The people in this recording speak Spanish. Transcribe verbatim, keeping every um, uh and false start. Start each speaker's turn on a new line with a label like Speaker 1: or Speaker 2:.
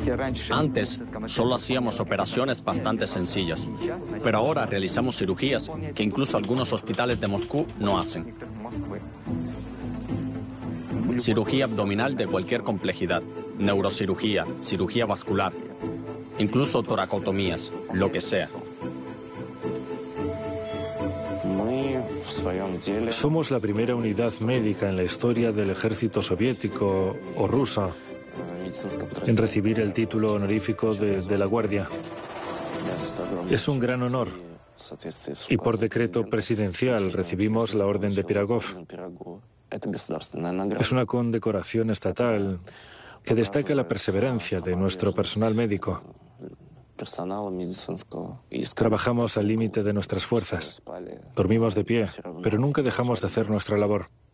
Speaker 1: Antes solo hacíamos operaciones bastante sencillas, pero ahora realizamos cirugías que incluso algunos hospitales de Moscú no hacen. Cirugía abdominal de cualquier complejidad, neurocirugía, cirugía vascular, incluso toracotomías, lo que sea.
Speaker 2: Somos la primera unidad médica en la historia del ejército soviético o ruso en recibir el título honorífico de, de la Guardia. Es un gran honor. Y por decreto presidencial recibimos la Orden de Pirogov. Es una condecoración estatal que destaca la perseverancia de nuestro personal médico. Trabajamos al límite de nuestras fuerzas. Dormimos de pie, pero nunca dejamos de hacer nuestra labor.